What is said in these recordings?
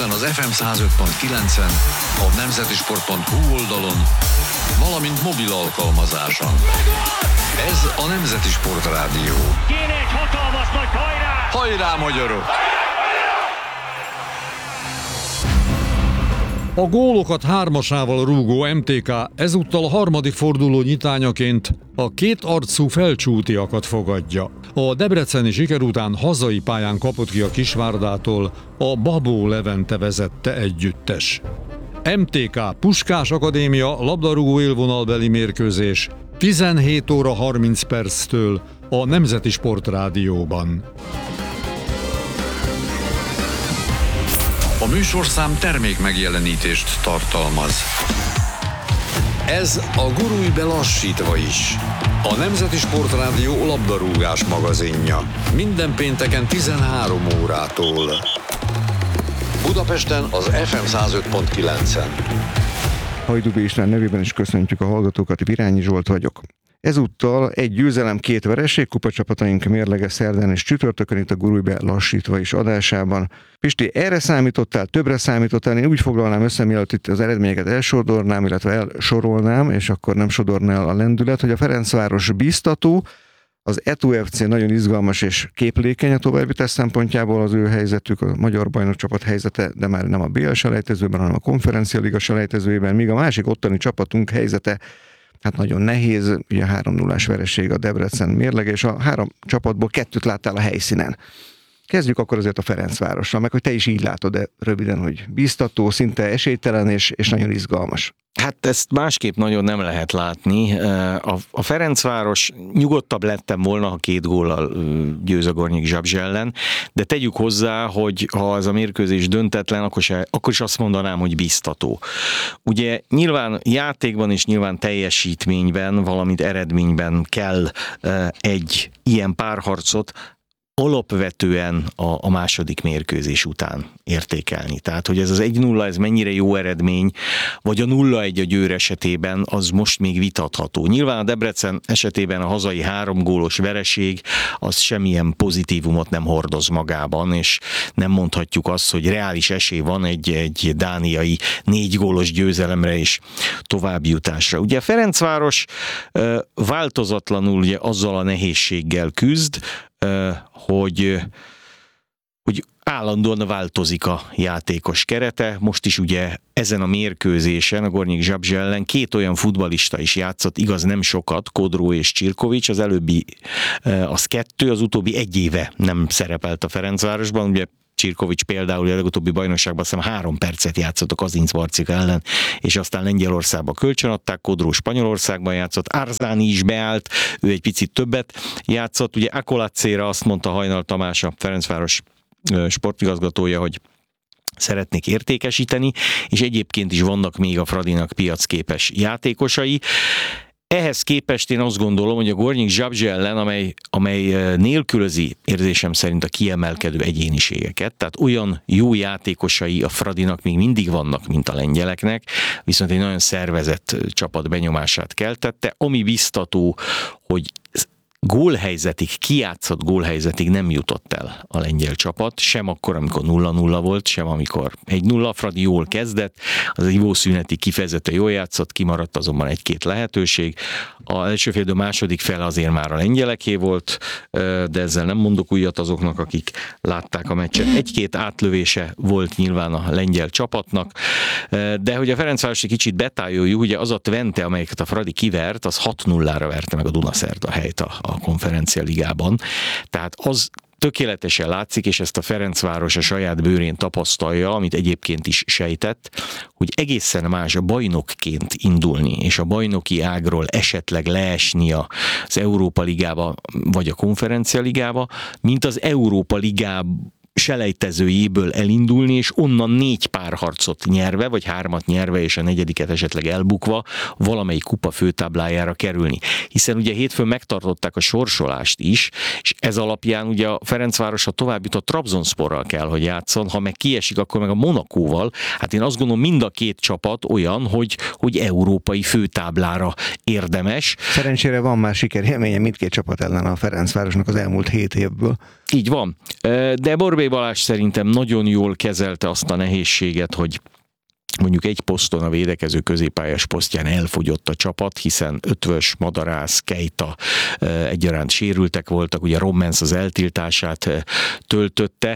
Budapesten az FM 105.9-en, a nemzetisport.hu oldalon, valamint mobil alkalmazáson. Ez a Nemzeti Sport Rádió. Kéne egy hatalmas nagy hajrá! Hajrá, magyarok! A gólokat hármasával rúgó MTK ezúttal a harmadik forduló nyitányaként a két arcú felcsútiakat fogadja. A debreceni siker után hazai pályán kapott ki a Kisvárdától a Babó Levente vezette együttes. MTK Puskás Akadémia labdarúgó élvonalbeli mérkőzés 17 óra 30 perctől a Nemzeti Sport Rádióban. A műsorszám termék megjelenítést tartalmaz. Ez a Gurulj be lassítva is. A Nemzeti Sport Rádió labdarúgás magazinja. Minden pénteken 13 órától. Budapesten az FM 105.9-en. Hajdú B. István nevében is köszöntjük a hallgatókat, Virányi Zsolt vagyok. Ezúttal egy győzelem, 2 vereség, kupacsapataink mérlege szerdán és csütörtökön itt a Gurulj be lassítva is adásában. Pisti, erre számítottál, többre számítottál? Én úgy foglalnám össze, mielőtt itt az eredményeket elsodornám, illetve elsorolnám, és akkor nem sodorná el a lendület, hogy a Ferencváros biztató, az ETO FC nagyon izgalmas és képlékeny a továbbjutás szempontjából, az ő helyzetük, a magyar bajnokcsapat helyzete, de már nem a BL selejtezőben, hanem a Konferencia Liga selejtezőjében, míg a másik ottani csapatunk helyzete hát nagyon nehéz, ugye 3-0-ás vereség a Debrecen mérlege, és a 3 csapatból 2 láttál a helyszínen. Kezdjük akkor azért a Ferencvárossal, meg hogy te is így látod, de röviden, hogy biztató, szinte esélytelen és nagyon izgalmas. Hát ezt másképp nagyon nem lehet látni. A Ferencváros nyugodtabb lettem volna, ha 2 góllal győz a Gornyik Zabrze ellen, de tegyük hozzá, hogy ha ez a mérkőzés döntetlen, akkor is azt mondanám, hogy biztató. Ugye nyilván játékban és nyilván teljesítményben, valamint eredményben kell egy ilyen párharcot alapvetően a második mérkőzés után értékelni. Tehát, hogy ez az 1-0, ez mennyire jó eredmény, vagy a 0-1 a Győr esetében, az most még vitatható. Nyilván a Debrecen esetében a hazai 3 gólos vereség, az semmilyen pozitívumot nem hordoz magában, és nem mondhatjuk azt, hogy reális esély van egy dániai 4 gólos győzelemre és továbbjutásra. Ugye a Ferencváros változatlanul ugye azzal a nehézséggel küzd, hogy állandóan változik a játékos kerete. Most is ugye ezen a mérkőzésen a Gornyik Zabrze ellen 2 olyan futballista is játszott, igaz nem sokat, Kodró és Csirkovics, az előbbi az 2, az utóbbi 1 éve nem szerepelt a Ferencvárosban, ugye Csirkovics például a legutóbbi bajnokságban azt hiszem 3 percet játszott a Kazincbarcika ellen, és aztán Lengyelországba kölcsönadták, Kodró Spanyolországban játszott, Arzáni is beállt, ő egy picit többet játszott, ugye Akolacéra azt mondta Hajnal Tamás, a Ferencváros sportigazgatója, hogy szeretnék értékesíteni, és egyébként is vannak még a Fradinak piacképes játékosai. Ehhez képest én azt gondolom, hogy a Gornyik Zabrze ellen, amely nélkülözi érzésem szerint a kiemelkedő egyéniségeket, tehát olyan jó játékosai a Fradinak még mindig vannak, mint a lengyeleknek, viszont egy nagyon szervezett csapat benyomását keltette, ami biztató, hogy kijátszott gólhelyzetig nem jutott el a lengyel csapat, sem akkor, amikor 0-0 volt, sem amikor 1-0. Fradi jól kezdett, az ivószüneti kifejezetten jól játszott, kimaradt azonban 1-2 lehetőség. Az első fél idő második fele azért már a lengyeleké volt, de ezzel nem mondok újat azoknak, akik látták a meccset. 1-2 átlövése volt nyilván a lengyel csapatnak, de hogy a Ferencváros egy kicsit betájoljuk, ugye az a Twente, amelyeket a Fradi kivert, az 6-0-ra verte meg a Dunaszerdahelyt a Konferencia Ligában. Tehát az tökéletesen látszik, és ezt a Ferencváros a saját bőrén tapasztalja, amit egyébként is sejtett, hogy egészen más a bajnokként indulni, és a bajnoki ágról esetleg leesni az Európa Ligába, vagy a Konferencia Ligába, mint az Európa Ligában selejtezőjéből elindulni, és onnan 4 párharcot nyerve, vagy 3-at nyerve, és a 4. esetleg elbukva valamelyik kupa főtáblájára kerülni. Hiszen ugye hétfőn megtartották a sorsolást is, és ez alapján ugye a Ferencváros, ha tovább jut, a Trabzonsporral kell, hogy játszon, ha meg kiesik, akkor meg a Monakóval. Hát én azt gondolom, mind a 2 csapat olyan, hogy európai főtáblára érdemes. Szerencsére van már sikerélménye mindkét csapat ellen a Ferencvárosnak az elmúlt 7 évből. Így van. De Borbély Balázs szerintem nagyon jól kezelte azt a nehézséget, hogy mondjuk egy poszton, a védekező középpályás posztján elfogyott a csapat, hiszen Ötvös, Madarász, Keita egyaránt sérültek voltak, ugye Rommens az eltiltását töltötte,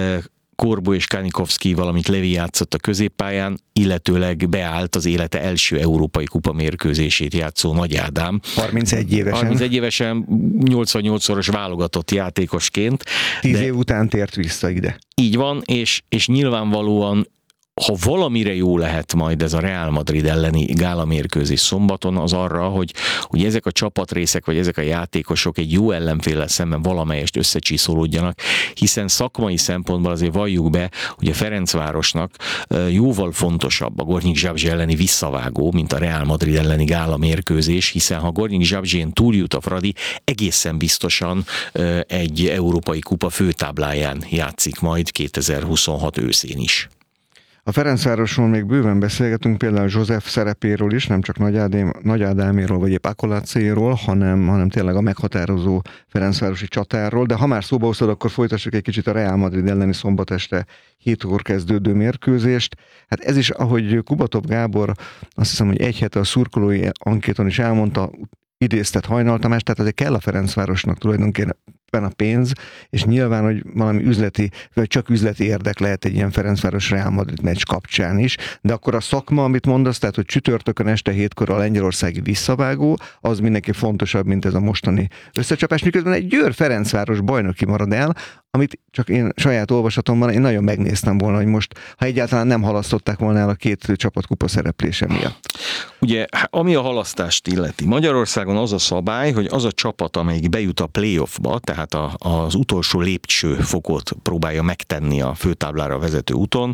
Korbo és Kanikovszki, valamint Levi játszott a középpályán, illetőleg beállt az élete első európai kupa mérkőzését játszó Nagy Ádám. 31 évesen. 31 évesen, 88-szoros válogatott játékosként. 10 év után tért vissza ide. Így van, és nyilvánvalóan ha valamire jó lehet majd ez a Real Madrid elleni gálamérkőzés szombaton, az arra, hogy ezek a csapatrészek, vagy ezek a játékosok egy jó ellenféllel szemben valamelyest összecsiszolódjanak, hiszen szakmai szempontból azért valljuk be, hogy a Ferencvárosnak jóval fontosabb a Gornyi Zabrze elleni visszavágó, mint a Real Madrid elleni gálamérkőzés, hiszen ha Gornyi Zabrzsén túljut a Fradi, egészen biztosan egy európai kupa főtábláján játszik majd 2026 őszén is. A Ferencvárosról még bőven beszélgetünk, például József szerepéről is, nem csak Nagy Ádáméről, vagy épp Akolacéról, hanem tényleg a meghatározó ferencvárosi csatárról, de ha már szóba hoztad, akkor folytassuk egy kicsit a Real Madrid elleni szombat este 7-kor kezdődő mérkőzést. Hát ez is, ahogy Kubatov Gábor, azt hiszem, hogy egy hete a szurkolói ankéton is elmondta, idéztet Hajnal Tamás, tehát azért kell a Ferencvárosnak tulajdonképpen a pénz, és nyilván, hogy valami üzleti, vagy csak üzleti érdek lehet egy ilyen Ferencváros Real Madrid meccs kapcsán is, de akkor a szakma, amit mondasz, tehát hogy csütörtökön este 7-kor a lengyelországi visszavágó, az mindenki fontosabb, mint ez a mostani összecsapás, miközben egy Győr Ferencváros bajnoki marad el, amit csak én saját olvasatomban én nagyon megnéztem volna, hogy most, ha egyáltalán nem halasztották volna el a két csapat kupa szereplése miatt. Ugye, ami a halasztást illeti, Magyarországon az a szabály, hogy az a csapat, amelyik bejut a playoffba, tehát az utolsó lépcsőfokot próbálja megtenni a főtáblára vezető úton,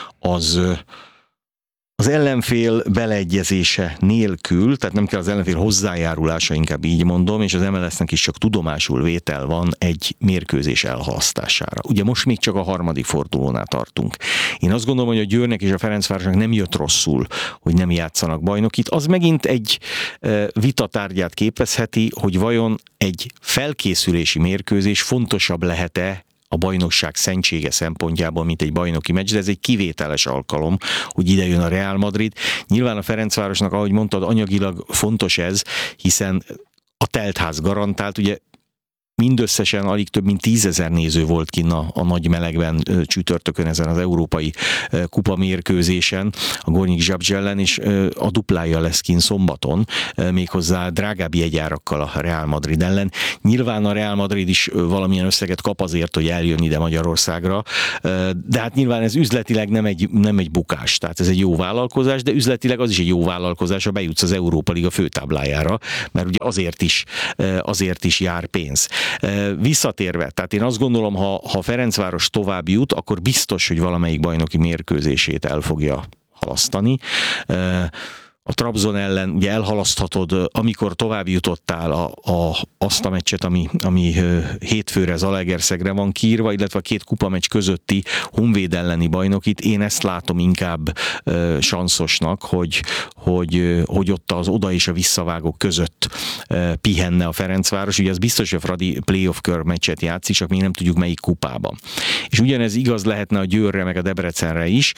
az ellenfél beleegyezése nélkül, tehát nem kell az ellenfél hozzájárulása, inkább így mondom, és az MLS-nek is csak tudomásul vétel van egy mérkőzés elhalasztására. Ugye most még csak a harmadik fordulónál tartunk. Én azt gondolom, hogy a Győrnek és a Ferencvárosnak nem jött rosszul, hogy nem játszanak bajnokit. Az megint egy vitatárgyát képezheti, hogy vajon egy felkészülési mérkőzés fontosabb lehet-e a bajnokság szentsége szempontjából, mint egy bajnoki meccs, de ez egy kivételes alkalom, hogy ide jön a Real Madrid. Nyilván a Ferencvárosnak, ahogy mondtad, anyagilag fontos ez, hiszen a teltház garantált, ugye mindösszesen alig több mint 10 000 néző volt kinn a nagy melegben csütörtökön ezen az európai kupa mérkőzésen a Gornyi Zabrze ellen, és a duplája lesz kinn szombaton, méghozzá drágább jegyárakkal a Real Madrid ellen. Nyilván a Real Madrid is valamilyen összeget kap azért, hogy eljön ide Magyarországra, de hát nyilván ez üzletileg nem egy bukás, tehát ez egy jó vállalkozás, de üzletileg az is egy jó vállalkozás, ha bejutsz az Európa Liga főtáblájára, mert ugye azért is jár pénz. Visszatérve, tehát én azt gondolom, ha Ferencváros tovább jut, akkor biztos, hogy valamelyik bajnoki mérkőzését el fogja halasztani. A Trabzon ellen ugye elhalaszthatod, amikor tovább jutottál azt a meccset, ami hétfőre Zalaegerszegre van kiírva, illetve a két kupameccs közötti Honvéd elleni bajnokit. Én ezt látom inkább sanszosnak, hogy ott az oda és a visszavágók között pihenne a Ferencváros. Ugye az biztos, hogy a Fradi playoff kör meccset játszik, csak még nem tudjuk melyik kupában. És ugyanez igaz lehetne a Győrre meg a Debrecenre is,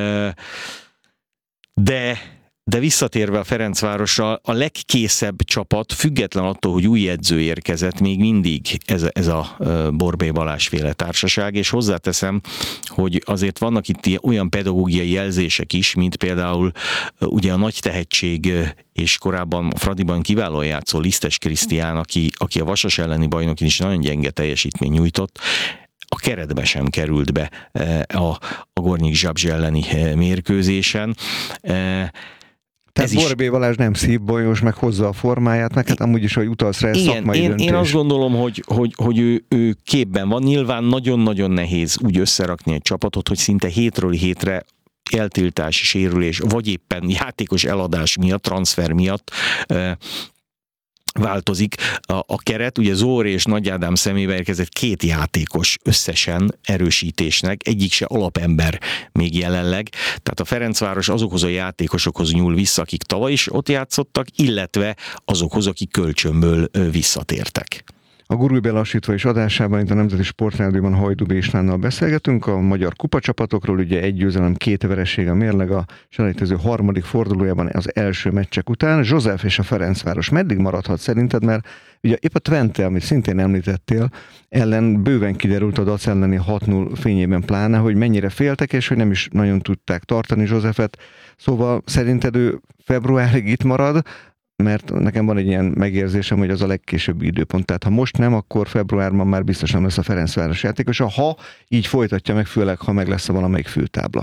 de visszatérve a Ferencvárosra, a legkészebb csapat, független attól, hogy új edző érkezett, még mindig ez a Borbély Balázs féle társaság, és hozzáteszem, hogy azért vannak itt olyan pedagógiai jelzések is, mint például ugye a nagy tehetség és korábban a Fradiban kiválóan játszó Lisztes Krisztián, aki a Vasas elleni bajnokin is nagyon gyenge teljesítmény nyújtott, a keretbe sem került be a Gornyi Zabrze elleni mérkőzésen. Tehát Borbély Balázs nem szívbolyos, meg hozza a formáját, meg hát amúgy is, hogy utalsz rá, ez szakmai döntés. Én azt gondolom, hogy ő képben van. Nyilván nagyon-nagyon nehéz úgy összerakni egy csapatot, hogy szinte hétről hétre eltiltás, sérülés, vagy éppen játékos eladás miatt, transfer miatt változik a keret. Ugye Zóri és Nagy Ádám szemébe érkezett 2 játékos összesen erősítésnek, egyik se alapember még jelenleg. Tehát a Ferencváros azokhoz a játékosokhoz nyúl vissza, akik tavaly is ott játszottak, illetve azokhoz, akik kölcsönből visszatértek. A Gurulj be lassítva is adásában itt a Nemzeti Sportrádióban Hajdú B. Istvánnal beszélgetünk a magyar kupacsapatokról, ugye 1 győzelem, 2 vereség a mérleg a selejtező harmadik fordulójában az első meccsek után. József és a Ferencváros meddig maradhat szerinted, mert ugye épp a Twente, amit szintén említettél, ellen bőven kiderült a Dac elleni 6-0 fényében pláne, hogy mennyire féltek, és hogy nem is nagyon tudták tartani Józsefet. Szóval szerinted ő februárig itt marad, mert nekem van egy ilyen megérzésem, hogy az a legkésőbbi időpont. Tehát ha most nem, akkor februárban már biztosan lesz a Ferencváros játékos, ha így folytatja meg, főleg ha meg lesz valamelyik főtábla.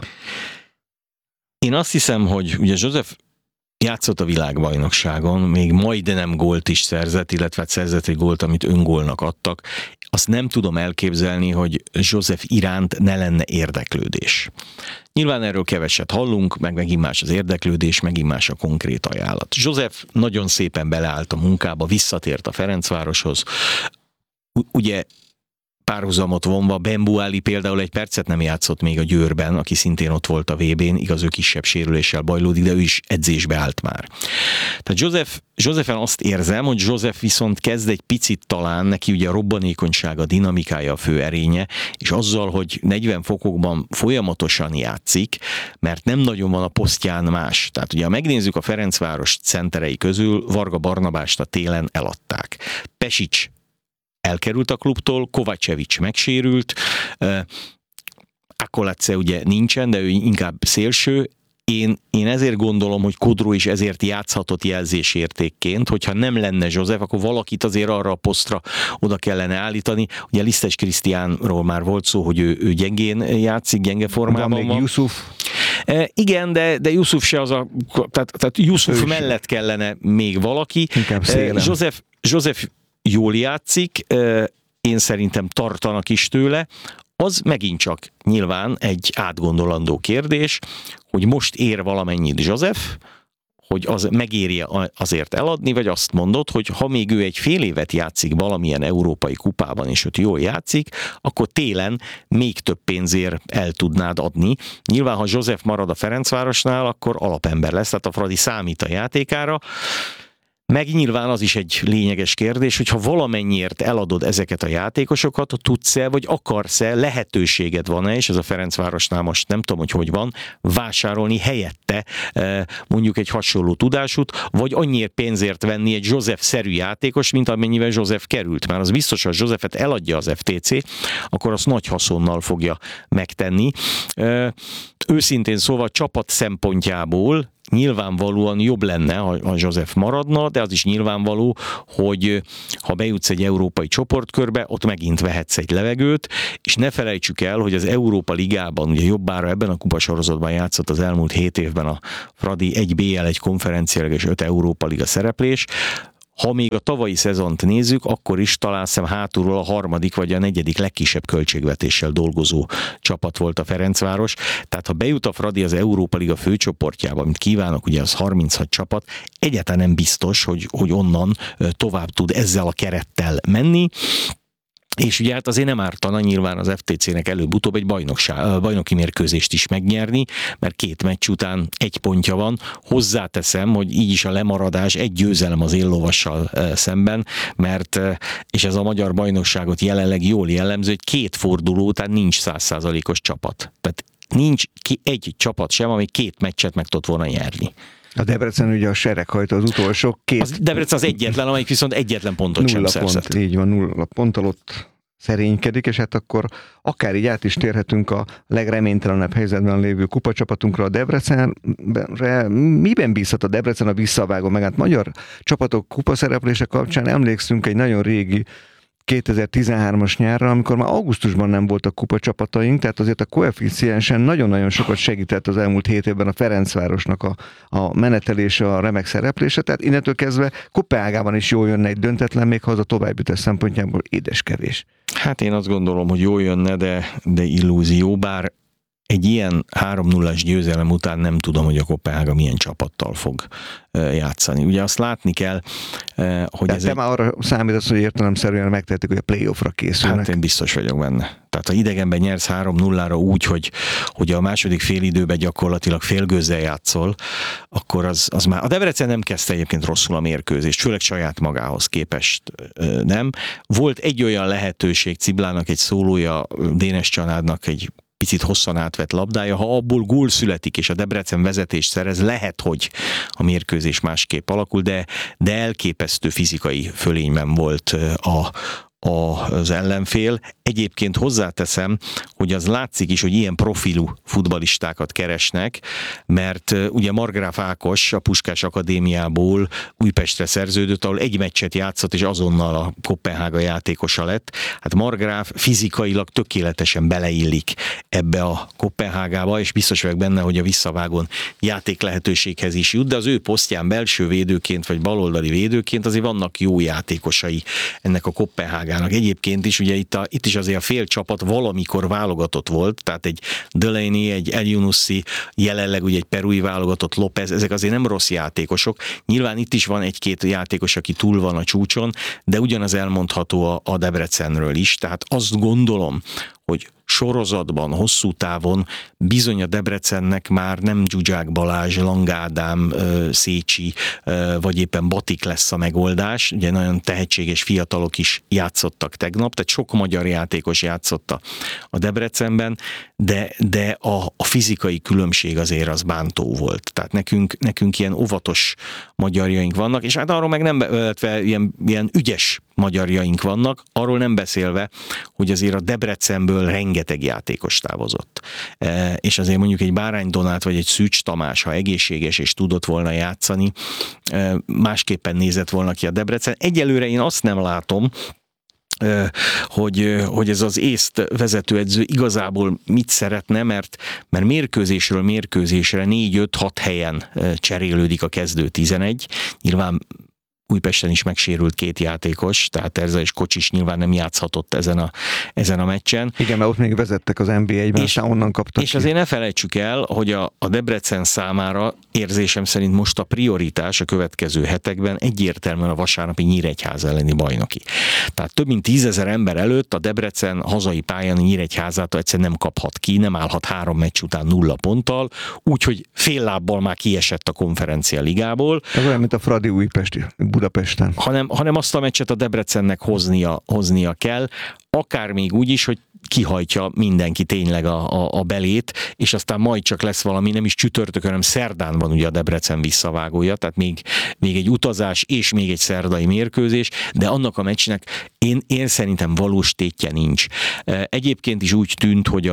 Én azt hiszem, hogy ugye József játszott a világbajnokságon, még majdnem gólt is szerzett, illetve szerzett egy gólt, amit öngólnak adtak. Azt nem tudom elképzelni, hogy József iránt ne lenne érdeklődés. Nyilván erről keveset hallunk, megint más az érdeklődés, megint más a konkrét ajánlat. József nagyon szépen beleállt a munkába, visszatért a Ferencvároshoz. Ugye párhuzamot vonva, Bembuáli például egy percet nem játszott még a Győrben, aki szintén ott volt a VB-n, igaz, ő kisebb sérüléssel bajlódik, de ő is edzésbe állt már. Tehát Józsefen azt érzem, hogy József viszont kezd egy picit talán, neki ugye a robbanékonysága, dinamikája a fő erénye, és azzal, hogy 40 fokokban folyamatosan játszik, mert nem nagyon van a posztján más. Tehát ugye, ha megnézzük a Ferencváros centerei közül, Varga Barnabást a télen eladták. Pesics elkerült a klubtól, Kovacevic megsérült, Akoladze ugye nincsen, de ő inkább szélső. Én ezért gondolom, hogy Kodró is ezért játszhatott jelzésértékként, hogyha nem lenne József, akkor valakit azért arra a posztra oda kellene állítani. Ugye Lisztes Krisztiánról már volt szó, hogy ő gyengén játszik, gyenge formában van. Van még Jusuf. Igen, de Jusuf se az a... Tehát Jusuf mellett kellene még valaki. József jól játszik, én szerintem tartanak is tőle, az megint csak nyilván egy átgondolandó kérdés, hogy most ér valamennyit József, hogy az megérje azért eladni, vagy azt mondod, hogy ha még ő egy fél évet játszik valamilyen európai kupában, és ott jól játszik, akkor télen még több pénzért el tudnád adni. Nyilván, ha József marad a Ferencvárosnál, akkor alapember lesz, tehát a Fradi számít a játékára. Meg nyilván az is egy lényeges kérdés, hogy ha valamennyiért eladod ezeket a játékosokat, tudsz-e, vagy akarsz-e, lehetőséged van-e, és ez a Ferencvárosnál most nem tudom, hogy van, vásárolni helyette mondjuk egy hasonló tudásút, vagy annyiért pénzért venni egy József-szerű játékos, mint amennyivel József került. Már az biztos, hogy Józsefet eladja az FTC, akkor azt nagy haszonnal fogja megtenni. Őszintén szóval csapat szempontjából nyilvánvalóan jobb lenne, ha József maradna, de az is nyilvánvaló, hogy ha bejutsz egy európai csoportkörbe, ott megint vehetsz egy levegőt, és ne felejtsük el, hogy az Európa Ligában, ugye jobbára ebben a kupasorozatban játszott az elmúlt 7 évben a Fradi 1 BL, egy konferenciálig és 5 Európa Liga szereplés. Ha még a tavalyi szezont nézzük, akkor is talán hátulról a harmadik vagy a negyedik legkisebb költségvetéssel dolgozó csapat volt a Ferencváros. Tehát ha bejut a Fradi az Európa Liga főcsoportjába, amit kívánok, ugye az 36 csapat, egyáltalán nem biztos, hogy onnan tovább tud ezzel a kerettel menni. És ugye hát azért nem ártana nyilván az FTC-nek előbb-utóbb egy bajnoki mérkőzést is megnyerni, mert 2 meccs után 1 pontja van. Hozzáteszem, hogy így is a lemaradás 1 győzelem az éllovassal szemben, mert, és ez a magyar bajnokságot jelenleg jól jellemző, hogy 2 forduló után nincs 100%-os csapat. Tehát nincs egy csapat sem, ami 2 meccset meg tudott volna nyerni. A Debrecen ugye a sereghajtó az utolsó 2. Az Debrecen az egyetlen, amelyik viszont egyetlen pontot sem szerzett. Pont, így van, 0 ponttal ott szerénykedik, és hát akkor akár így át is térhetünk a legreménytelenebb helyzetben lévő kupacsapatunkra, a Debrecenre. Miben bízhat a Debrecen a visszavágó, meg hát magyar csapatok kupaszereplése kapcsán emlékszünk egy nagyon régi 2013-as nyárra, amikor már augusztusban nem voltak kupacsapataink, tehát azért a koeficiensen nagyon-nagyon sokat segített az elmúlt 7 évben a Ferencvárosnak a menetelése, a remek szereplése, tehát innentől kezdve kupaágában is jól jönne egy döntetlen, még ha az a továbbjutás szempontjából édeskevés. Hát én azt gondolom, hogy jól jönne, de illúzió, bár egy ilyen 3-0-as győzelem után nem tudom, hogy a Koppenhága milyen csapattal fog játszani. Ugye azt látni kell, hogy tehát te már arra számítasz, hogy értelemszerűen megtehetik, hogy a playoffra készülnek. Hát én biztos vagyok benne. Tehát ha idegenben nyersz 3-0-ra úgy, hogy a második félidőben gyakorlatilag félgőzzel játszol, akkor az már... A Debrecen nem kezdte egyébként rosszul a mérkőzést, főleg saját magához képest nem. Volt egy olyan lehetőség Ciblának, egy szólója, Dénes Csanádnak egy picit hosszan átvett labdája, ha abból gól születik, és a Debrecen vezetést szerez, lehet, hogy a mérkőzés másképp alakul, de elképesztő fizikai fölényben volt az ellenfél. Egyébként hozzáteszem, hogy az látszik is, hogy ilyen profilú futballistákat keresnek, mert ugye Margráf Ákos a Puskás Akadémiából Újpestre szerződött, ahol egy meccset játszott, és azonnal a Koppenhága játékosa lett. Hát Margráf fizikailag tökéletesen beleillik ebbe a Koppenhágába, és biztos vagyok benne, hogy a visszavágón játék lehetőséghez is jut, de az ő posztján belső védőként, vagy baloldali védőként azért vannak jó játékosai ennek a Koppenhágának. Egyébként is, ugye itt is azért a fél csapat valamikor válogatott volt, tehát egy Delaney, egy El Younousi, jelenleg ugye egy perui válogatott López, ezek azért nem rossz játékosok. Nyilván itt is van egy-két játékos, aki túl van a csúcson, de ugyanaz elmondható a Debrecenről is, tehát azt gondolom, hogy sorozatban, hosszú távon bizony a Debrecennek már nem Zsuzsák Balázs, Lang Ádám, Szécsi, vagy éppen Batik lesz a megoldás. Ugye nagyon tehetséges fiatalok is játszottak tegnap, tehát sok magyar játékos játszott a Debrecenben, de a fizikai különbség azért az bántó volt. Tehát nekünk ilyen óvatos magyarjaink vannak, és hát arról meg nem ilyen ügyes magyarjaink vannak, arról nem beszélve, hogy azért a Debrecenből rengeteg játékos távozott. És azért mondjuk egy Bárány Donát vagy egy Szűcs Tamás, ha egészséges és tudott volna játszani, másképpen nézett volna ki a Debrecen. Egyelőre én azt nem látom, hogy ez az észt vezetőedző igazából mit szeretne, mert mérkőzésről mérkőzésre 4-5-6 helyen cserélődik a kezdő 11. Nyilván Újpesten is megsérült 2 játékos, tehát Terza és Kocsis nyilván nem játszhatott ezen a meccsen. Igen, mert ott még vezettek az NB1-ben, és onnan kaptak. És azért ne felejtsük el, hogy a Debrecen számára érzésem szerint most a prioritás a következő hetekben egyértelműen a vasárnapi Nyíregyháza elleni bajnoki. Tehát több mint 10 000 ember előtt a Debrecen hazai pályán Nyíregyházától egyszerűen nem kaphat ki, nem állhat 3 meccs után 0 ponttal, úgyhogy fél lábbal már kiesett a Konferencia Ligából. Ez olyan, mint a Fradi Újpesti Budapesten. Hanem azt a meccset a Debrecennek hoznia kell, akár még úgy is, hogy kihajtja mindenki tényleg a belét, és aztán majd csak lesz valami, nem is csütörtökön, hanem szerdán van ugye a Debrecen visszavágója, tehát még egy utazás és még egy szerdai mérkőzés, de annak a meccsnek én szerintem valós tétje nincs. Egyébként is úgy tűnt, hogy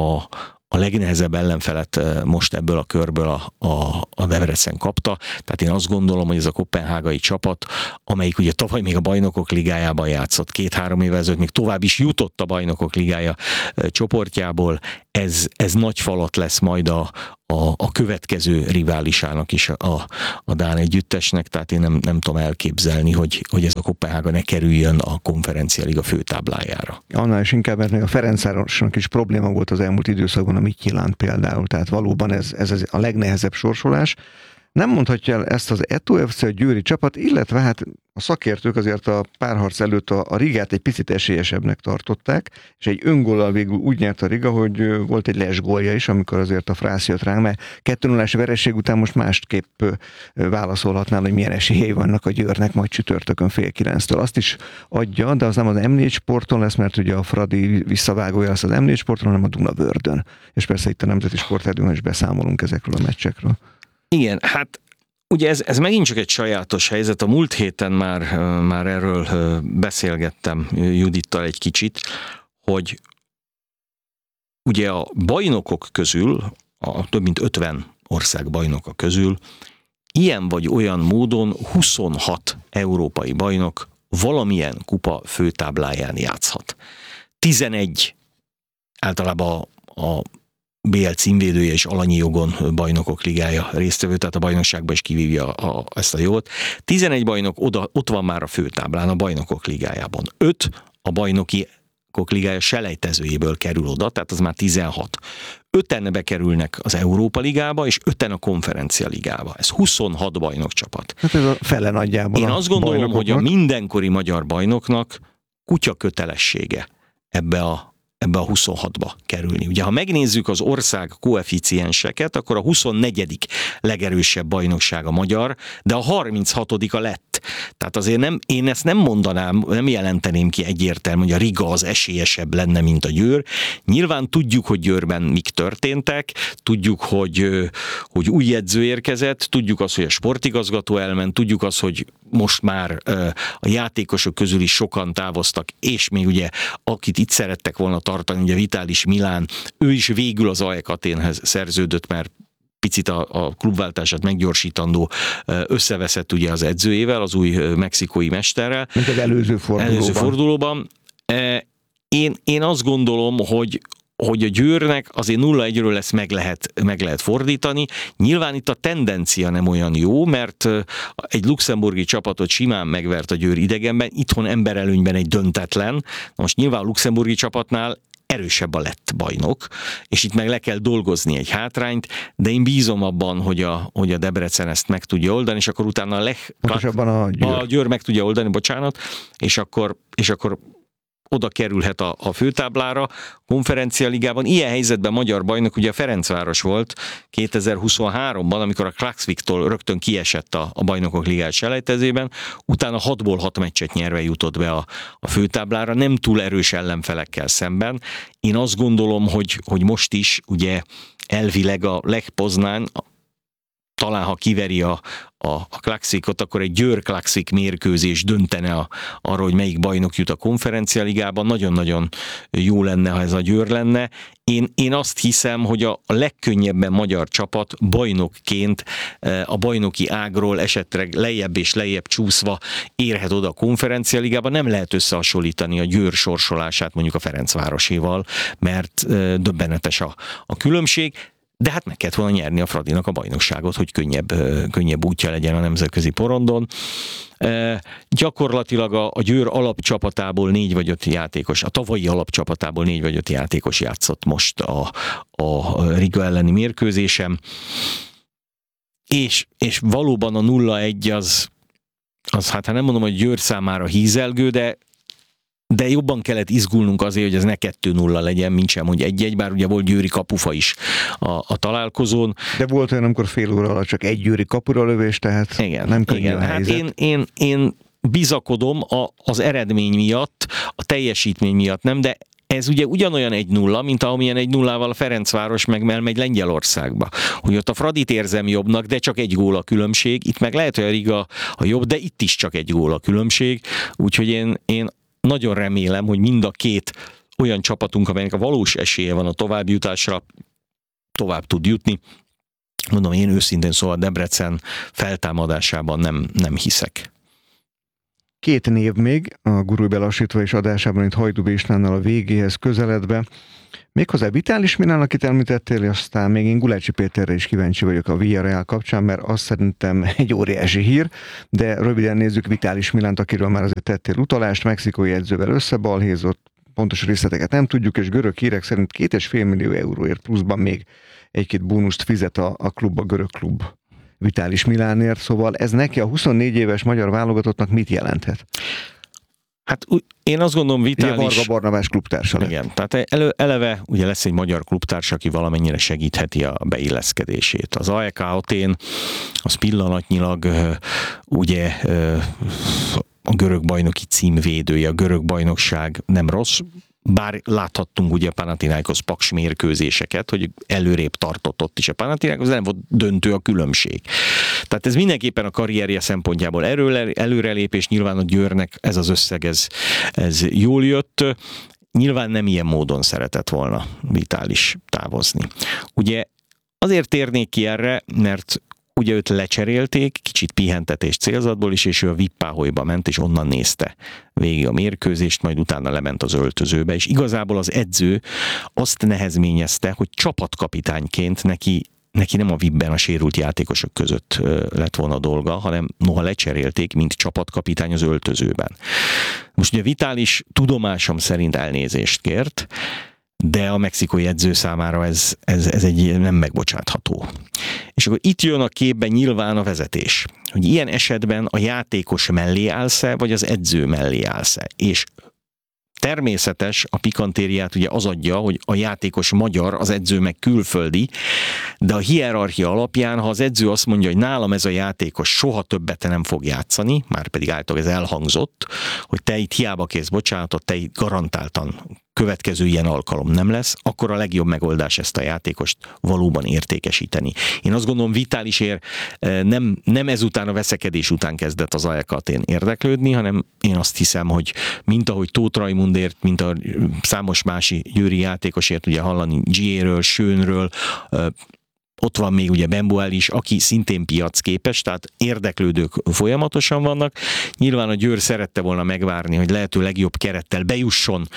a legnehezebb ellenfelet most ebből a körből a Debrecen kapta. Tehát én azt gondolom, hogy ez a koppenhágai csapat, amelyik ugye tavaly még a Bajnokok Ligájában játszott, 2-3 évvel ezelőtt még tovább is jutott a Bajnokok Ligája csoportjából, ez nagy falat lesz majd a következő riválisának is a dán együttesnek, tehát én nem tudom elképzelni, hogy ez a Koppenhága ne kerüljön a Konferencia Liga főtáblájára. Annál is inkább, mert a Ferencvárosnak is probléma volt az elmúlt időszakban a Midtjylland például, tehát valóban ez a legnehezebb sorsolás. Nem mondhatja el ezt az Eto FC, a győri csapat, illetve hát a szakértők azért a párharc előtt a Rigát egy picit esélyesebbnek tartották, és egy öngóllal végül úgy nyert a Riga, hogy volt egy lesgólja is, amikor azért a Frász jött ránk, mert 2-0-ás vereség után most másképp válaszolhatnál, hogy milyen esélyei vannak a Győrnek majd csütörtökön 8:30-től. Azt is adja, de az nem az M4 Sporton lesz, mert ugye a Fradi visszavágója lesz az M4 Sporton, hanem a Dunavördön. És persze itt a Nemzeti Sportrádióban is beszámolunk ezekről a meccsekről. Igen, hát ugye ez megint csak egy sajátos helyzet. A múlt héten már erről beszélgettem Judittal egy kicsit, hogy ugye a bajnokok közül, a több mint 50 ország bajnoka közül ilyen vagy olyan módon 26 európai bajnok valamilyen kupa főtábláján játszhat. 11 általában a BL címvédője és alanyi jogon Bajnokok Ligája résztvevő, tehát a bajnokságban is kivívja ezt a jogot. 11 bajnok ott van már a főtáblán a Bajnokok Ligájában. 5 a bajnoki Bajnokok Ligája selejtezőjéből kerül oda, tehát az már 16. 5-en bekerülnek az Európa Ligába, és 5-en a Konferencia Ligába. Ez 26 bajnokcsapat. Hát ez a fele nagyjából. Én azt gondolom, hogy a bajnokoknak. mindenkori magyar bajnoknak kutya kötelessége ebbe a 26-ba kerülni. Ugye, ha megnézzük az ország koeficienseket, akkor a 24. legerősebb bajnokság a magyar, de a 36-a lett. Tehát azért én ezt nem mondanám, nem jelenteném ki egyértelmű, hogy a Riga az esélyesebb lenne, mint a Győr. Nyilván tudjuk, hogy Győrben mik történtek, tudjuk, hogy új edző érkezett, tudjuk azt, hogy a sportigazgató elment, tudjuk azt, hogy most már a játékosok közül is sokan távoztak, és még ugye akit itt szerettek volna tartani, ugye Vitalis Milán, ő is végül az AEK Athénhez szerződött, mert picit a klubváltását meggyorsítandó összeveszett ugye az edzőjével, az új mexikói mesterrel. Mint az előző fordulóban. Én azt gondolom, hogy a Győrnek azért 0-1-ről lesz meg lehet fordítani. Nyilván itt a tendencia nem olyan jó, mert egy luxemburgi csapatot simán megvert a Győr idegenben, itthon emberelőnyben egy döntetlen. Na most nyilván a luxemburgi csapatnál erősebb a lett bajnok, és itt meg le kell dolgozni egy hátrányt, de én bízom abban, hogy a Debrecen ezt meg tudja oldani, és akkor utána a Győr meg tudja oldani, bocsánat, és akkor oda kerülhet a főtáblára. Konferencia Ligában ilyen helyzetben magyar bajnok ugye a Ferencváros volt 2023-ban, amikor a Klaksviktól rögtön kiesett a Bajnokok Ligája selejtezőben, utána 6-ból 6 meccset nyerve jutott be a főtáblára, nem túl erős ellenfelekkel szemben. Én azt gondolom, hogy most is ugye elvileg a Lech Poznań, talán ha kiveri a Klaksvikot, akkor egy Győr-Klaksvik mérkőzés döntene arról, hogy melyik bajnok jut a Konferencia Ligában. Nagyon-nagyon jó lenne, ha ez a Győr lenne. Én azt hiszem, hogy a legkönnyebben magyar csapat bajnokként a bajnoki ágról esetleg lejjebb és lejjebb csúszva érhet oda a Konferencia Ligában. Nem lehet összehasonlítani a Győr sorsolását mondjuk a Ferencvároséval, mert döbbenetes a különbség. De hát meg kellett volna nyerni a Fradinak a bajnokságot, hogy könnyebb útja legyen a nemzetközi porondon. Gyakorlatilag a Győr alapcsapatából 4 vagy 5 játékos, a tavalyi alapcsapatából 4 vagy 5 játékos játszott most a Riga elleni mérkőzésem. És valóban a 0-1 az hát nem mondom, hogy Győr számára hízelgő, de jobban kellett izgulnunk azért, hogy ez ne 2-0 legyen, mint sem, hogy 1-1, bár ugye volt győri kapufa is a találkozón. De volt olyan, amikor fél óra alatt csak egy győri kapura lövés, tehát nem könnyű a helyzet. Hát én bizakodom az eredmény miatt, a teljesítmény miatt nem, de ez ugye ugyanolyan 1-0, mint amilyen 1-0-val a Ferencváros meg elmegy Lengyelországba. Hogy ott a Fradit érzem jobbnak, de csak 1 gól a különbség. Itt meg lehet, hogy a Riga a jobb, de itt is csak 1 gól a különbség. Úgyhogy én nagyon remélem, hogy mind a két olyan csapatunk, amelynek a valós esélye van a továbbjutásra, tovább tud jutni. Mondom, én őszintén szóval Debrecen feltámadásában nem hiszek. 2 név még a Gurulj belassítva és adásában itt Hajdú Istvánnal a végéhez közeledve. Méghozzá Vitalis Milán, akit említettél, aztán még én Gulácsi Péterre is kíváncsi vagyok a Villarreal kapcsán, mert azt szerintem egy óriási hír, de röviden nézzük Vitalis Milánt, akiről már azért tettél utalást, mexikói edzővel összebalhézott, pontos részleteket nem tudjuk, és görög hírek szerint 2,5 millió euróért pluszban még 1-2 bónuszt fizet a klub, a görög klub Vitalis Milánért, szóval ez neki a 24 éves magyar válogatottnak mit jelenthet? Hát én azt gondolom, Vitalis... Varga Barnabás klubtársa lett. Igen, tehát eleve ugye lesz egy magyar klubtárs, aki valamennyire segítheti a beilleszkedését. Az AEK Athén, az pillanatnyilag ugye a görög bajnoki címvédője, a görög bajnokság nem rossz, bár láthattunk ugye a Panathinaikos Paks mérkőzéseket, hogy előrébb tartott ott is a Panathinaikos, nem volt döntő a különbség. Tehát ez mindenképpen a karrierje szempontjából előrelépés, nyilván a Győrnek ez az összeg, ez jól jött. Nyilván nem ilyen módon szeretett volna Vitalis távozni. Ugye azért térnék ki erre, mert ugye őt lecserélték, kicsit pihentetés célzatból is, és ő a Vippáholyba ment, és onnan nézte végig a mérkőzést, majd utána lement az öltözőbe, és igazából az edző azt nehezményezte, hogy csapatkapitányként neki neki nem a VIP-ben a sérült játékosok között lett volna dolga, hanem noha lecserélték, mint csapatkapitány az öltözőben. Most ugye Vitális tudomásom szerint elnézést kért, de a mexikói edző számára ez egy nem megbocsátható. És akkor itt jön a képbe nyilván a vezetés, hogy ilyen esetben a játékos mellé állsz-e, vagy az edző mellé állsz-e. És természetes, a pikantériát ugye az adja, hogy a játékos magyar, az edző meg külföldi, de a hierarchia alapján, ha az edző azt mondja, hogy nálam ez a játékos soha többet nem fog játszani, már pedig általában ez elhangzott, hogy te itt hiába kérsz bocsánatot, te itt garantáltan következő ilyen alkalom nem lesz, akkor a legjobb megoldás ezt a játékost valóban értékesíteni. Én azt gondolom, Vitálisért nem ezután a veszekedés után kezdett az AEK Athén érdeklődni, hanem én azt hiszem, hogy mint ahogy Tóth Raimundért, mint a számos másik győri játékosért ugye hallani G-ről, Schönről, ott van még ugye Bembuel is, aki szintén piacképes, tehát érdeklődők folyamatosan vannak. Nyilván a Győr szerette volna megvárni, hogy lehető legjobb kerettel bejusson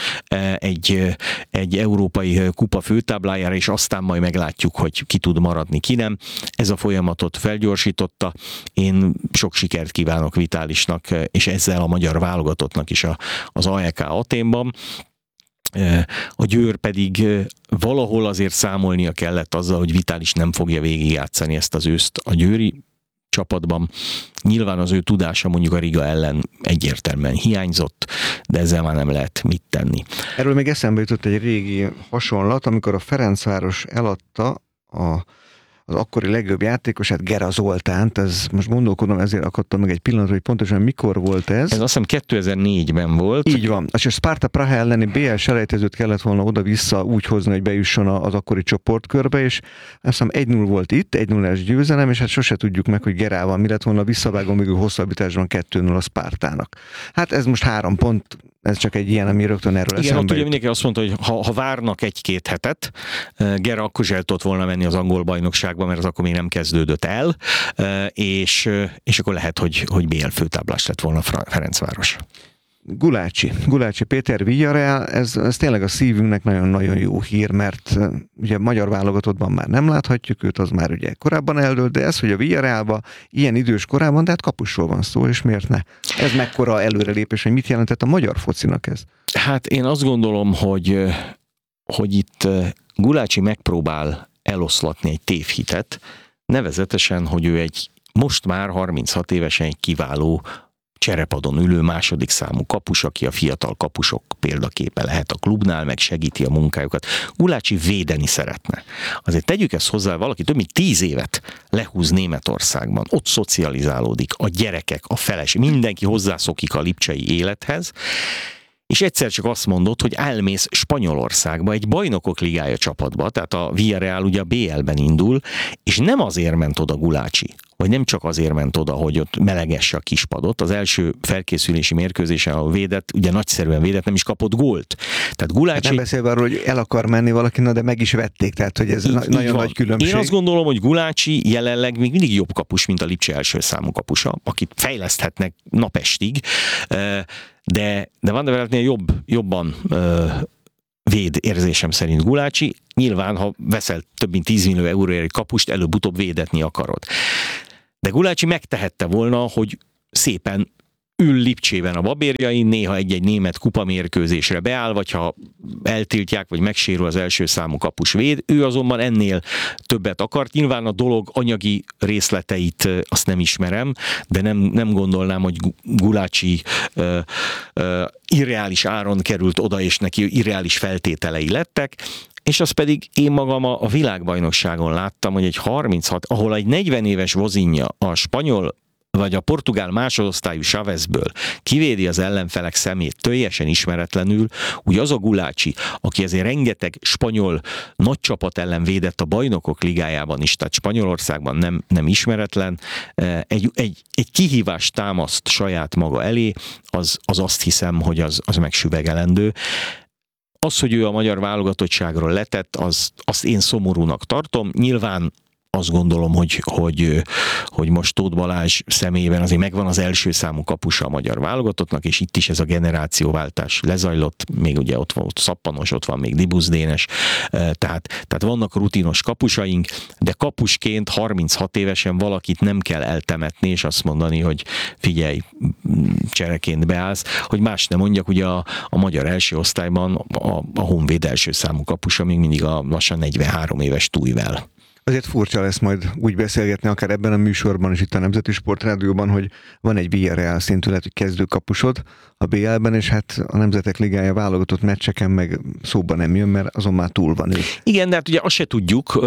egy európai kupa főtáblájára, és aztán majd meglátjuk, hogy ki tud maradni, ki nem. Ez a folyamatot felgyorsította. Én sok sikert kívánok Vitálisnak, és ezzel a magyar válogatottnak is az AEK Athénban. A Győr pedig valahol azért számolnia kellett azzal, hogy Vitális nem fogja végigjátszani ezt az őszt a győri csapatban. Nyilván az ő tudása mondjuk a Riga ellen egyértelműen hiányzott, de ezzel már nem lehet mit tenni. Erről még eszembe jutott egy régi hasonlat, amikor a Ferencváros eladta az akkori legjobb játékosát, Gera Zoltánt, ez most gondolkodom, ezért akadtam meg egy pillanatra, hogy pontosan mikor volt ez. Ez azt hiszem 2004-ben volt. Így van. És a Sparta Praha elleni BL selejtezőt kellett volna oda-vissza úgy hozni, hogy bejusson az akkori csoportkörbe, és azt hiszem 1-0 volt itt, 1-0-es győzelem, és hát sose tudjuk meg, hogy Gerával mi lett volna, visszavágó még hosszabbításban 2-0 a Spartának. Hát ez most 3 pont, ez csak egy ilyen, ami rögtön erről igen, eszembe ott ugye jut. mindenki azt mondta, hogy ha várnak 1-2 hetet, Gera akkor is el tudott volna menni az angol bajnokságba, mert az akkor még nem kezdődött el, és akkor lehet, hogy BL főtáblás lett volna Ferencváros. Gulácsi Péter Villarreal, ez tényleg a szívünknek nagyon-nagyon jó hír, mert ugye magyar válogatottban már nem láthatjuk őt, az már ugye korábban eldőlt, de ez, hogy a Villarrealban ilyen idős korában, de hát kapusról van szó, és miért ne? Ez mekkora előrelépés, hogy mit jelentett a magyar focinak ez? Hát én azt gondolom, hogy itt Gulácsi megpróbál eloszlatni egy tévhitet, nevezetesen, hogy ő most már 36 évesen egy kiváló cserepadon ülő második számú kapus, aki a fiatal kapusok példaképe lehet a klubnál, meg segíti a munkájukat. Gulácsi védeni szeretne. Azért tegyük ezt hozzá, valaki több mint 10 évet lehúz Németországban, ott szocializálódik, a gyerekek, a feleség, mindenki hozzászokik a lipcsei élethez, és egyszer csak azt mondod, hogy elmész Spanyolországba, egy bajnokok ligája csapatba, tehát a Villarreal ugye a BL-ben indul, és nem azért ment oda Gulácsi, vagy nem csak azért ment oda, hogy ott melegesse a kispadot. Az első felkészülési mérkőzésen, ahol védett, ugye nagyszerűen védett, nem is kapott gólt. Tehát Gulácsi... Nem beszélve arról, hogy el akar menni valaki, de meg is vették, tehát hogy ez nagyon nagy különbség. Én azt gondolom, hogy Gulácsi jelenleg még mindig jobb kapus, mint a Lipcse első számú kapusa, akit fejleszthetnek napestig, de Van der Veltnél jobban véd érzésem szerint Gulácsi. Nyilván, ha veszel több mint 10 millió euróért egy kapust, előbb-utóbb védetni akarod. De Gulácsi megtehette volna, hogy szépen ül Lipcsében a babérjain, néha egy-egy német kupamérkőzésre beáll, vagy ha eltiltják, vagy megsérül az első számú kapus véd. Ő azonban ennél többet akart. Nyilván a dolog anyagi részleteit azt nem ismerem, de nem gondolnám, hogy Gulácsi irreális áron került oda, és neki irreális feltételei lettek. És azt pedig én magam a világbajnokságon láttam, hogy egy 36, ahol egy 40 éves Vozinha a spanyol vagy a portugál másodosztályú Chavezből kivédi az ellenfelek szemét teljesen ismeretlenül, úgy az a Gulácsi, aki azért rengeteg spanyol nagy csapat ellen védett a bajnokok ligájában is, tehát Spanyolországban nem ismeretlen, egy kihívást támaszt saját maga elé, az azt hiszem, hogy az megsüvegelendő. Az, hogy ő a magyar válogatottságról letett, azt én szomorúnak tartom. Nyilván azt gondolom, hogy most Tóth Balázs személyében azért megvan az első számú kapusa a magyar válogatottnak, és itt is ez a generációváltás lezajlott, még ugye ott van Szappanos, ott van még Dibusz Dénes, tehát vannak rutinos kapusaink, de kapusként 36 évesen valakit nem kell eltemetni, és azt mondani, hogy figyelj, csereként beállsz, hogy más nem mondjak, ugye a magyar első osztályban a Honvéd első számú kapusa még mindig a lassan 43 éves Tújvel. Azért furcsa lesz majd úgy beszélgetni, akár ebben a műsorban és itt a Nemzeti Sportrádióban, hogy van egy Villarreal szintű, lehet, hogy kezdőkapusod a BL-ben, és hát a Nemzetek Ligája válogatott meccseken meg szóba nem jön, mert azon már túl van ő. Igen, de hát ugye azt se tudjuk,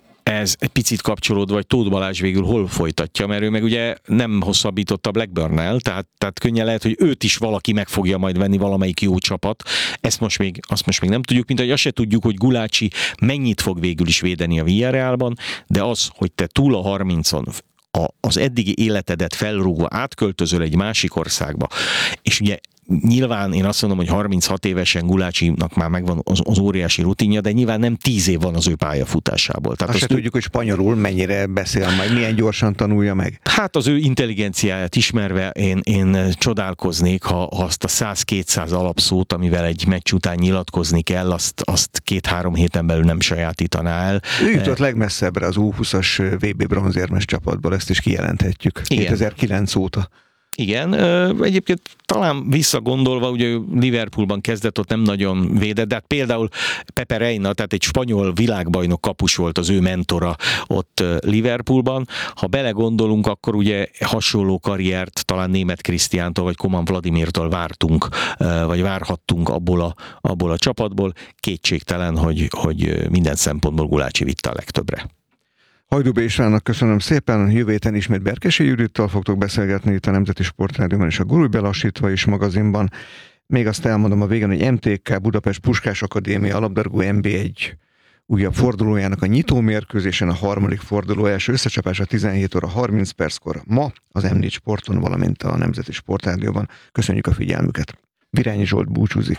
ez egy picit kapcsolódva, hogy Tóth Balázs végül hol folytatja, mert ő meg ugye nem hosszabbította Blackburnnel, tehát könnyen lehet, hogy őt is valaki meg fogja majd venni, valamelyik jó csapat. Azt most még nem tudjuk, mint hogy azt se tudjuk, hogy Gulácsi mennyit fog végül is védeni a Villarrealban, de az, hogy te túl a 30-on az eddigi életedet felrúgva átköltözöl egy másik országba, és ugye nyilván én azt mondom, hogy 36 évesen Gulácsinak már megvan az óriási rutinja, de nyilván nem 10 év van az ő pályafutásából. Tehát azt se tudjuk, hogy spanyolul mennyire beszél, majd milyen gyorsan tanulja meg. Hát az ő intelligenciáját ismerve én csodálkoznék, ha azt a 100-200 alapszót, amivel egy meccs után nyilatkozni kell, azt 2-3 héten belül nem sajátítaná el. Ő jutott legmesszebbre az U20-as VB bronzérmes csapatból, ezt is kijelenthetjük. Igen. 2009 óta. Igen, egyébként talán visszagondolva, ugye Liverpoolban kezdett, ott nem nagyon védett, de hát például Pepe Reina, tehát egy spanyol világbajnok kapus volt az ő mentora ott Liverpoolban. Ha belegondolunk, akkor ugye hasonló karriert talán Németh Krisztiántól vagy Koman Vladimirtól vártunk, vagy várhattunk abból a csapatból. Kétségtelen, hogy minden szempontból Gulácsi vitte a legtöbbre. Hajdú B. Istvánnak köszönöm szépen, jövő héten ismét Berkesi Judittal fogtok beszélgetni itt a Nemzeti Sportrádióban és a Gurulj Belassítva is magazinban. Még azt elmondom a végén, hogy MTK Budapest Puskás Akadémia alapdarúgó NB1 újabb fordulójának a nyitó mérkőzésen a harmadik forduló első összecsapása 17 óra 30 perckor ma az M4 Sporton, valamint a Nemzeti Sportrádióban. Köszönjük a figyelmüket. Virányi Zsolt búcsúzik.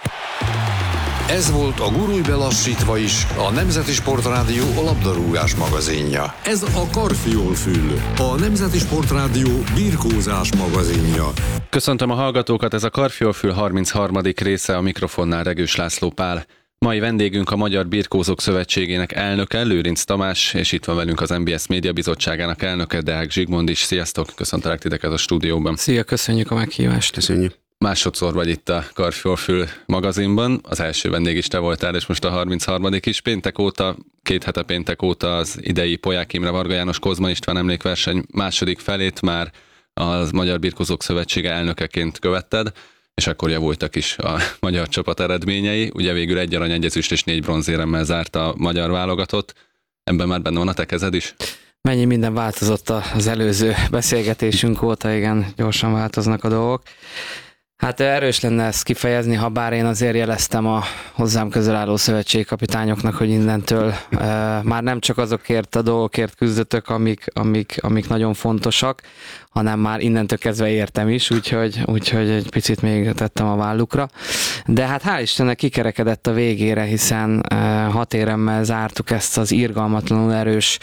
Ez volt a Gurulj Belassítva is, a Nemzeti Sportrádió labdarúgás magazinja. Ez a Karfiol-fül, a Nemzeti Sportrádió birkózás magazinja. Köszöntöm a hallgatókat, ez a Karfiol-fül 33. része, a mikrofonnál Regős László Pál. Mai vendégünk a Magyar Birkózók Szövetségének elnöke, Lőrinc Tamás, és itt van velünk az MBS Média Bizottságának elnöke, Deák Zsigmond is. Sziasztok, köszöntelek titeket a stúdióban. Szia, köszönjük a meghívást. Köszönjük. Másodszor vagy itt a Karfiol-fül magazinban, az első vendég is te voltál, és most a 33. is. Péntek óta, 2 hete péntek óta az idei Polyák Imre, Varga János, Kozma István emlékverseny második felét már a Magyar Birkózók Szövetsége elnökeként követted, és akkor javultak is a magyar csapat eredményei. Ugye végül 1 arany, 1 ezüst és 4 bronzéremmel zárt a magyar válogatott. Ebben már benne van a te kezed is? Mennyi minden változott az előző beszélgetésünk óta, igen, gyorsan változnak a dolgok. Hát erős lenne ezt kifejezni, ha bár én azért jeleztem a hozzám közel álló szövetségkapitányoknak, hogy innentől már nem csak azokért a dolgokért küzdötök, amik nagyon fontosak, hanem már innentől kezdve értem is, úgyhogy egy picit még tettem a vállukra. De hát hál' Istennek kikerekedett a végére, hiszen 6 éremmel zártuk ezt az irgalmatlanul erős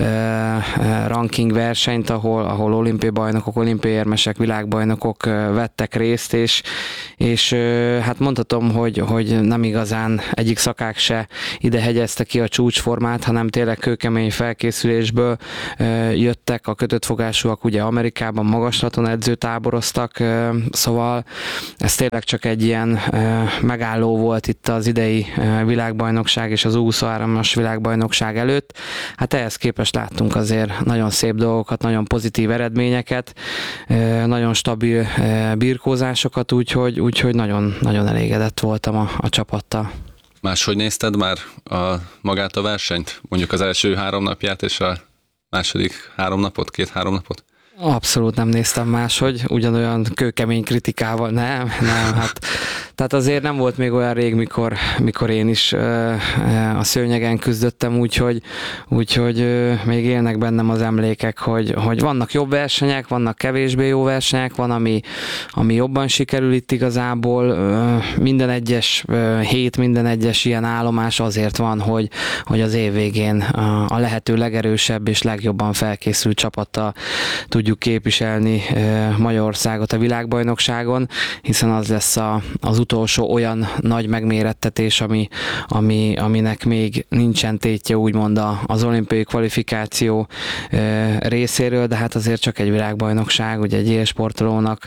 ranking versenyt, ahol olimpiai bajnokok, olimpiai érmesek, világbajnokok vettek részt, és hát mondhatom, hogy nem igazán egyik szakák se ide hegyezte ki a csúcsformát, hanem tényleg kőkemény felkészülésből jöttek a kötött fogásúak, ugye Amerikában magaslaton edzőtáboroztak, szóval ez tényleg csak egy ilyen megálló volt itt az idei világbajnokság és az U23-as világbajnokság előtt. Hát ehhez képest láttunk azért nagyon szép dolgokat, nagyon pozitív eredményeket, nagyon stabil birkózásokat, úgyhogy nagyon, nagyon elégedett voltam a csapattal. Máshogy nézted már magát a versenyt? Mondjuk az első 3 napját és a második 3 napot, 2-3 napot? Abszolút nem néztem máshogy, ugyanolyan kőkemény kritikával, nem, hát Tehát azért nem volt még olyan rég, mikor én is a szőnyegen küzdöttem, úgyhogy még élnek bennem az emlékek, hogy vannak jobb versenyek, vannak kevésbé jó versenyek, van, ami jobban sikerül itt igazából. Minden egyes hét, minden egyes ilyen állomás azért van, hogy az év végén a lehető legerősebb és legjobban felkészült csapattal tudjuk képviselni Magyarországot a világbajnokságon, hiszen az lesz az utolsó olyan nagy megmérettetés, aminek még nincsen tétje úgymond az olimpiai kvalifikáció részéről, de hát azért csak egy világbajnokság, ugye egy élsportolónak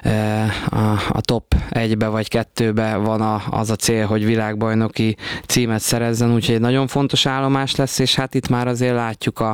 a top 1-be vagy 2-be van az a cél, hogy világbajnoki címet szerezzen, úgyhogy egy nagyon fontos állomás lesz, és hát itt már azért látjuk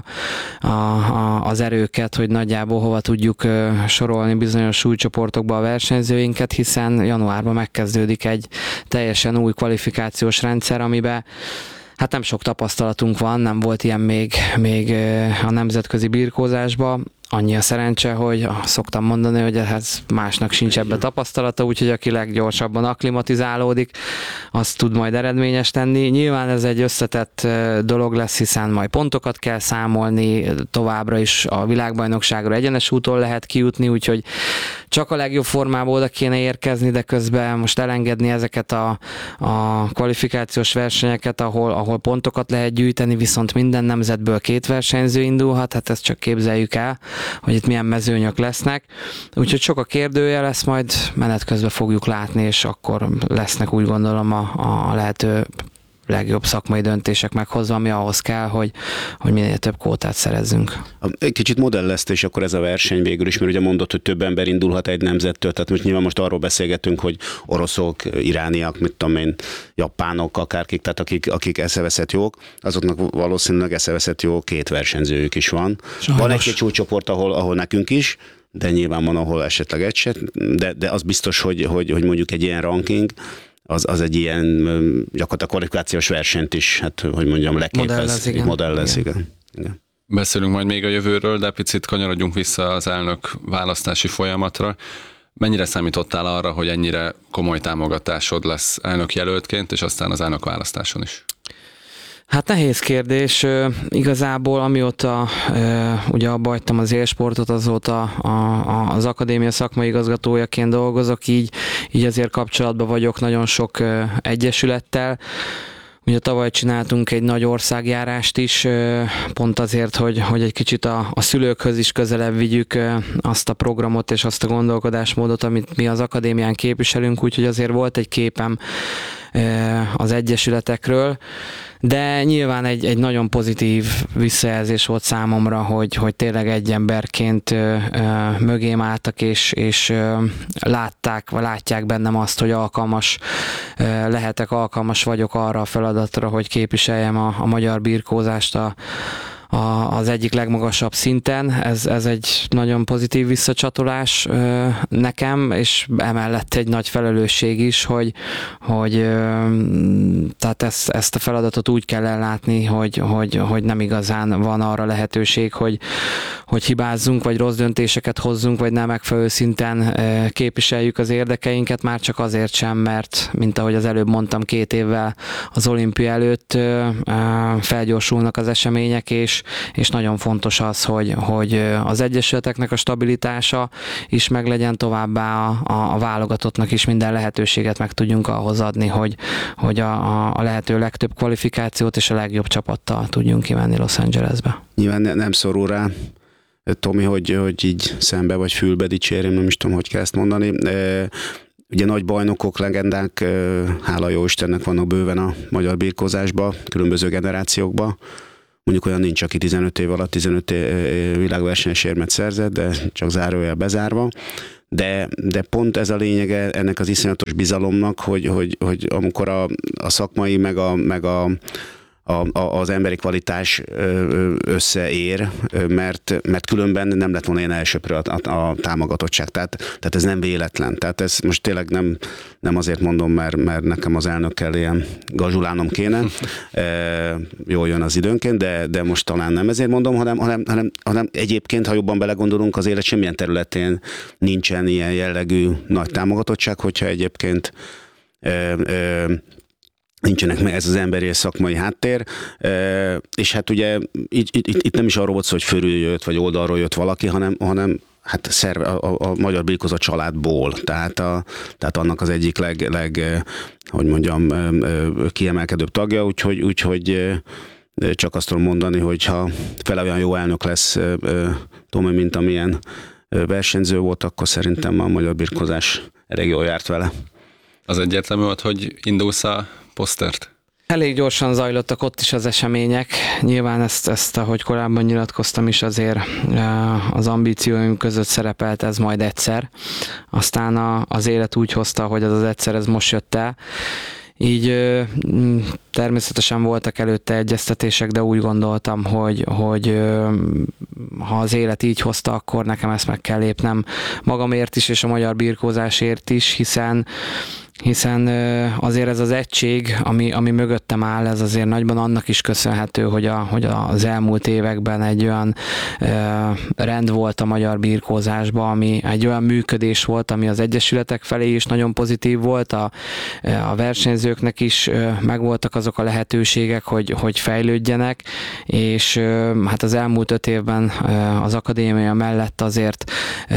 az erőket, hogy nagyjából hova tudjuk sorolni bizonyos súlycsoportokba a versenyzőinket, hiszen januárban megkezdődik egy teljesen új kvalifikációs rendszer, amiben hát nem sok tapasztalatunk van, nem volt ilyen még a nemzetközi birkózásban. Annyi a szerencse, hogy szoktam mondani, hogy ez másnak sincs ebbe tapasztalata, úgyhogy aki leggyorsabban akklimatizálódik, az tud majd eredményes tenni. Nyilván ez egy összetett dolog lesz, hiszen majd pontokat kell számolni, továbbra is a világbajnokságra egyenes úton lehet kijutni, úgyhogy csak a legjobb formába oda kéne érkezni, de közben most elengedni ezeket a kvalifikációs versenyeket, ahol pontokat lehet gyűjteni, viszont minden nemzetből 2 versenyző indulhat, hát ezt csak képzeljük el, hogy itt milyen mezőnyök lesznek. Úgyhogy sok a kérdője lesz, majd menet közben fogjuk látni, és akkor lesznek úgy gondolom a lehető legjobb szakmai döntések meghozva, ami ahhoz kell, hogy minél több kvótát szerezzünk. Egy kicsit modelleztés akkor ez a verseny végül is, mert ugye mondott, hogy több ember indulhat egy nemzettől, tehát most nyilván most arról beszélgetünk, hogy oroszok, irániak, mit tudom én, japánok, akárkik, tehát akik eszeveszett jók, azoknak valószínűleg eszeveszett jó 2 versenyzőjük is van. Sajnos. Van egy-két csúcsoport, ahol nekünk is, de nyilván van, ahol esetleg egy se, de az biztos, hogy mondjuk egy ilyen ranking, az egy ilyen gyakorlatilag kvalifikációs versenyt is, hát hogy mondjam, leképez, modellez, igen. Beszélünk majd még a jövőről, de picit kanyarodjunk vissza az elnök választási folyamatra. Mennyire számítottál arra, hogy ennyire komoly támogatásod lesz elnök jelöltként, és aztán az elnök választáson is? Hát nehéz kérdés. Igazából amióta ugye abba hagytam az élsportot, azóta az akadémia szakmai igazgatójaként dolgozok, így azért kapcsolatban vagyok nagyon sok egyesülettel. Ugye tavaly csináltunk egy nagy országjárást is, pont azért, hogy egy kicsit a szülőkhöz is közelebb vigyük azt a programot és azt a gondolkodásmódot, amit mi az akadémián képviselünk, úgyhogy azért volt egy képem az egyesületekről, de nyilván egy nagyon pozitív visszajelzés volt számomra, hogy tényleg egy emberként mögém álltak, és látják bennem azt, hogy alkalmas lehetek, alkalmas vagyok arra a feladatra, hogy képviseljem a magyar birkózást az egyik legmagasabb szinten. Ez egy nagyon pozitív visszacsatolás nekem, és emellett egy nagy felelősség is, hogy tehát ezt a feladatot úgy kell ellátni, hogy nem igazán van arra lehetőség, hogy hibázzunk, vagy rossz döntéseket hozzunk, vagy nem megfelelő szinten képviseljük az érdekeinket, már csak azért sem, mert, mint ahogy az előbb mondtam, 2 évvel az olimpia előtt felgyorsulnak az események, és nagyon fontos az, hogy az egyesületeknek a stabilitása is meglegyen, továbbá a válogatottnak is minden lehetőséget meg tudjunk ahhoz adni, hogy a lehető legtöbb kvalifikációt és a legjobb csapattal tudjunk kimenni Los Angelesbe. Nyilván nem szorul rá, Tomi, hogy így szembe vagy fülbe dicsérjem, nem is tudom, hogy kell ezt mondani. Ugye nagy bajnokok, legendák, hála jó Istennek vannak bőven a magyar birkózásba, különböző generációkba. Mondjuk olyan nincs, aki 15 év alatt 15 világversenyes érmet szerzett, de csak zárójel bezárva. De pont ez a lényege ennek az iszonyatos bizalomnak, hogy amikor a szakmai meg az emberi kvalitás összeér, mert különben nem lett volna ilyen elsőprő a támogatottság. Tehát ez nem véletlen. Tehát ez most tényleg nem azért mondom, mert nekem az elnökkel ilyen gazsulálnom kéne. Jól jön az időnként, de most talán nem ezért mondom, hanem egyébként, ha jobban belegondolunk, az élet semmilyen területén nincsen ilyen jellegű nagy támogatottság, hogyha egyébként nincsenek meg ez az emberi és szakmai háttér, és hát ugye itt nem is arról volt szó, hogy fölül jött, vagy oldalról jött valaki, hanem hát a magyar birkózó családból, tehát annak az egyik hogy mondjam, kiemelkedőbb tagja, úgyhogy csak azt tudom mondani, hogy ha fele olyan jó elnök lesz Tomi, mint amilyen versenyző volt, akkor szerintem a magyar birkózás elég jól járt vele. Az egyértelmű volt, hogy indulsz a posztert? Elég gyorsan zajlottak ott is az események. Nyilván ezt ahogy korábban nyilatkoztam is, azért az ambícióim között szerepelt ez majd egyszer. Aztán az élet úgy hozta, hogy az egyszer ez most jött el. Így természetesen voltak előtte egyeztetések, de úgy gondoltam, hogy ha az élet így hozta, akkor nekem ezt meg kell lépnem magamért is, és a magyar birkózásért is, hiszen azért ez az egység, ami mögöttem áll, ez azért nagyban annak is köszönhető, hogy az elmúlt években egy olyan rend volt a magyar birkózásban, ami egy olyan működés volt, ami az egyesületek felé is nagyon pozitív volt, a versenyzőknek is megvoltak azok a lehetőségek, hogy fejlődjenek, és hát az elmúlt 5 évben az akadémia mellett azért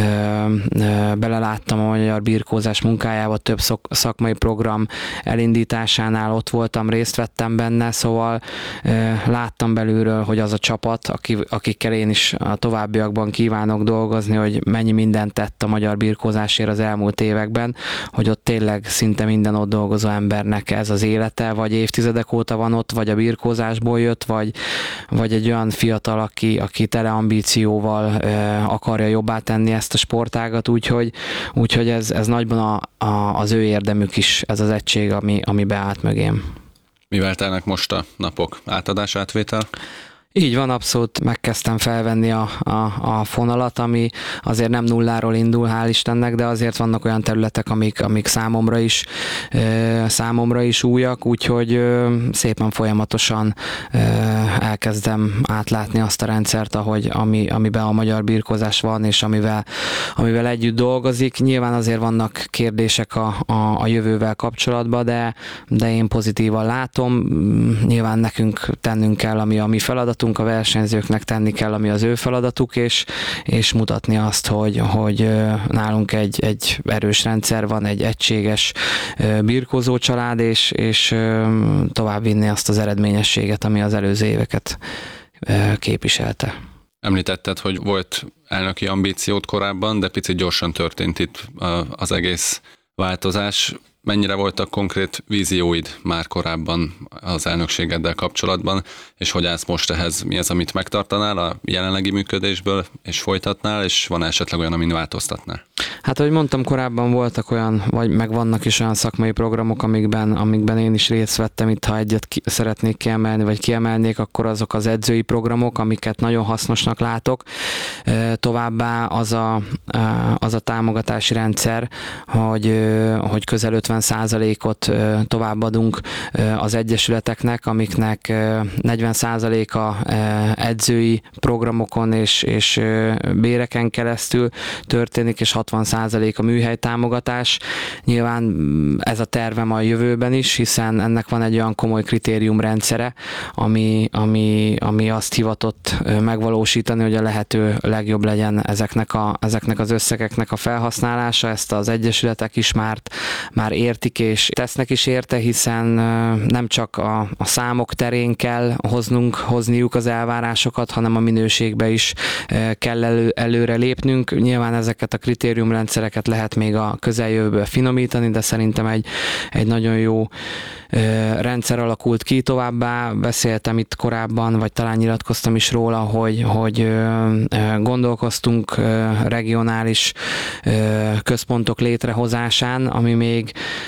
beleláttam a magyar birkózás munkájába, több szakmai program elindításánál ott voltam, részt vettem benne, szóval láttam belülről, hogy az a csapat, akikkel én is a továbbiakban kívánok dolgozni, hogy mennyi mindent tett a magyar birkózásért az elmúlt években, hogy ott tényleg szinte minden ott dolgozó embernek ez az élete, vagy évtizedek óta van ott, vagy a birkózásból jött, vagy egy olyan fiatal, aki tele ambícióval akarja jobbá tenni ezt a sportágat, úgyhogy ez nagyban az ő érdemük is, ez az egység, ami beállt mögém. Mivel telnek most a napok? Átadás, átvétel? Így van, abszolút megkezdtem felvenni a fonalat, ami azért nem nulláról indul, hál' Istennek, de azért vannak olyan területek, amik számomra is újak, úgyhogy szépen folyamatosan elkezdem átlátni azt a rendszert, amiben a magyar birkózás van, és amivel együtt dolgozik. Nyilván azért vannak kérdések a jövővel kapcsolatban, de én pozitívan látom. Nyilván nekünk tennünk kell, ami a mi feladatunk, a versenyzőknek tenni kell, ami az ő feladatuk, és mutatni azt, hogy nálunk egy erős rendszer van, egy egységes birkózó család, és továbbvinni azt az eredményességet, ami az előző éveket képviselte. Említetted, hogy volt elnöki ambíciót korábban, de picit gyorsan történt itt az egész változás. Mennyire voltak konkrét vízióid már korábban az elnökségeddel kapcsolatban, és hogy állsz most ehhez? Mi az, amit megtartanál a jelenlegi működésből, és folytatnál, és van esetleg olyan, amin változtatnál? Hát, ahogy mondtam, korábban voltak olyan, vagy meg vannak is olyan szakmai programok, amikben én is részt vettem. Itt, ha egyet szeretnék kiemelni, vagy kiemelnék, akkor azok az edzői programok, amiket nagyon hasznosnak látok. Továbbá az a támogatási rendszer, hogy közel 50%-ot továbbadunk az egyesületeknek, amiknek 40%-a edzői programokon és béreken keresztül történik, és 60% a műhely támogatás. Nyilván ez a tervem a jövőben is, hiszen ennek van egy olyan komoly kritériumrendszere, ami azt hivatott megvalósítani, hogy a lehető legjobb legyen ezeknek az összegeknek a felhasználása. Ezt az egyesületek is már értik és tesznek is érte, hiszen nem csak a számok terén kell hozniuk az elvárásokat, hanem a minőségbe is kell előre lépnünk. Nyilván ezeket a kritériumrendszereket lehet még a közeljövőben finomítani, de szerintem egy nagyon jó rendszer alakult ki. Továbbá beszéltem itt korábban, vagy talán nyilatkoztam is róla, hogy gondolkoztunk regionális központok létrehozásán, ami még